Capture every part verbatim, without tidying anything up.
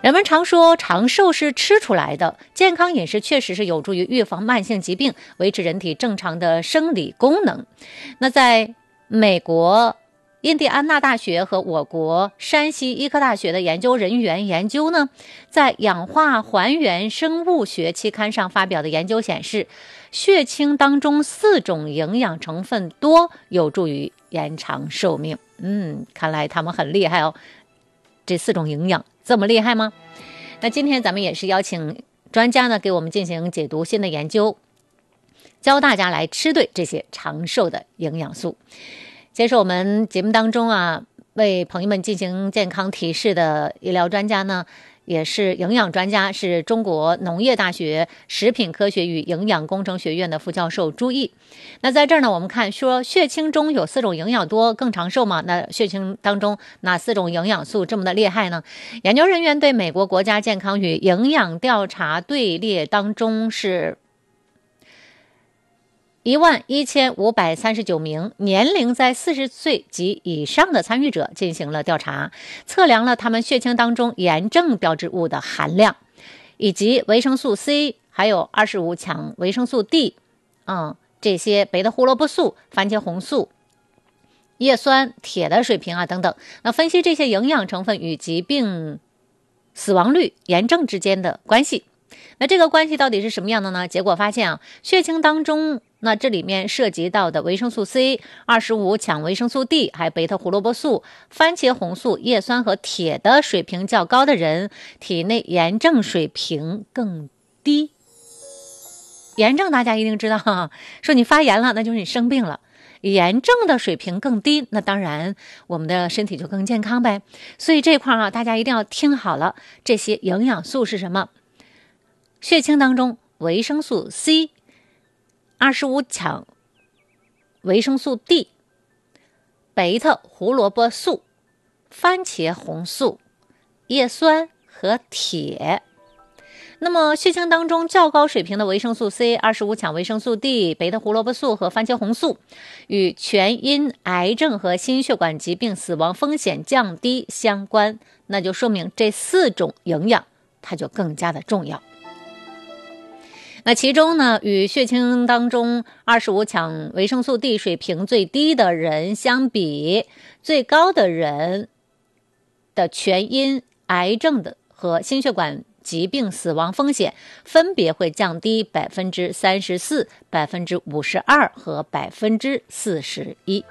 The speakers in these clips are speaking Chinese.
人们常说长寿是吃出来的，健康饮食确实是有助于预防慢性疾病，维持人体正常的生理功能。那在美国印第安纳大学和我国山西医科大学的研究人员研究呢，在《氧化还原生物学》期刊上发表的研究显示，血清当中四种营养成分多，有助于延长寿命。嗯，看来他们很厉害哦。这四种营养这么厉害吗？那今天咱们也是邀请专家呢给我们进行解读新的研究，教大家来吃对这些长寿的营养素。接受我们节目当中啊，为朋友们进行健康提示的医疗专家呢，也是营养专家，是中国农业大学食品科学与营养工程学院的副教授朱毅。那在这儿呢，我们看说血清中有四种营养多更长寿嘛？那血清当中哪四种营养素这么的厉害呢？研究人员对美国国家健康与营养调查队列当中是一万一千五百三十九名年龄在四十岁及以上的参与者进行了调查，测量了他们血清当中炎症标志物的含量，以及维生素 C 还有二十五强维生素 D 嗯，这些贝塔胡萝卜素、番茄红素、叶酸、铁的水平啊等等。那分析这些营养成分与疾病死亡率、炎症之间的关系。那这个关系到底是什么样的呢？结果发现啊，血清当中那这里面涉及到的维生素 C、二十五强维生素 D 还有贝塔胡萝卜素、番茄红素、叶酸和铁的水平较高的人，体内炎症水平更低。炎症大家一定知道哈，说你发炎了，那就是你生病了。炎症的水平更低，那当然我们的身体就更健康呗。所以这块啊，大家一定要听好了，这些营养素是什么？血清当中维生素 C、二十五强维生素 D、贝塔胡萝卜素、番茄红素、叶酸和铁。那么血清当中较高水平的维生素 C、二十五强维生素 D、贝塔胡萝卜素和番茄红素与全因癌症和心血管疾病死亡风险降低相关，那就说明这四种营养它就更加的重要。那其中呢，与血清当中二十五强维生素 D 水平最低的人相比，最高的人的全因癌症的和心血管疾病死亡风险分别会降低百分之三十四、百分之五十二和百分之四十一。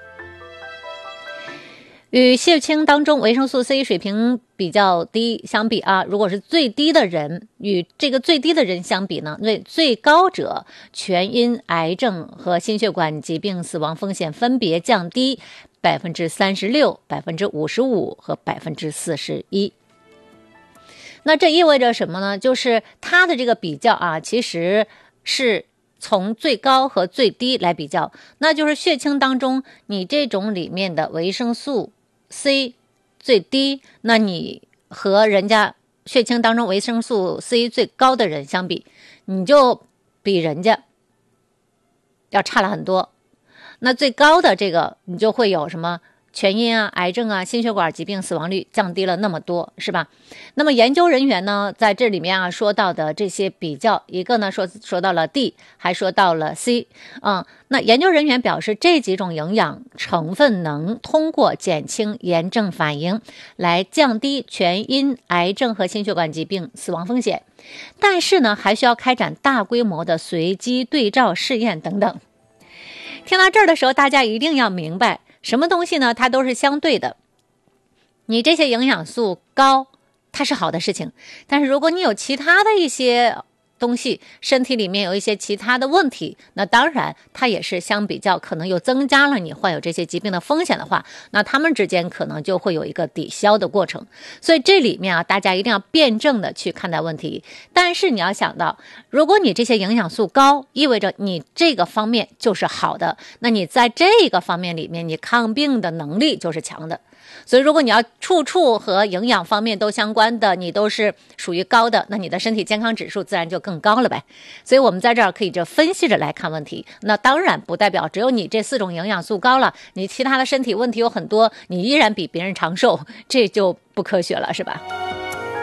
与血清当中维生素 C 水平比较低相比啊，如果是最低的人与这个最低的人相比呢，最最高者全因癌症和心血管疾病死亡风险分别降低百分之三十六、百分之五十五和百分之四十一。那这意味着什么呢？就是它的这个比较啊，其实是从最高和最低来比较，那就是血清当中你这种里面的维生素 C 最低，那你和人家血清当中维生素 C 最高的人相比，你就比人家要差了很多。那最高的这个你就会有什么全因啊、癌症啊、心血管疾病死亡率降低了那么多，是吧？那么研究人员呢，在这里面啊说到的这些比较，一个呢说说到了 D， 还说到了 C， 嗯，那研究人员表示，这几种营养成分能通过减轻炎症反应来降低全因癌症和心血管疾病死亡风险，但是呢，还需要开展大规模的随机对照试验等等。听到这儿的时候，大家一定要明白，什么东西呢？它都是相对的。你这些营养素高，它是好的事情，但是如果你有其他的一些东西，身体里面有一些其他的问题，那当然它也是相比较可能又增加了你患有这些疾病的风险的话，那它们之间可能就会有一个抵消的过程。所以这里面啊，大家一定要辩证的去看待问题。但是你要想到，如果你这些营养素高，意味着你这个方面就是好的，那你在这个方面里面，你抗病的能力就是强的。所以如果你要处处和营养方面都相关的，你都是属于高的，那你的身体健康指数自然就更高了呗。所以我们在这儿可以就分析着来看问题，那当然不代表只有你这四种营养素高了，你其他的身体问题有很多，你依然比别人长寿，这就不科学了，是吧？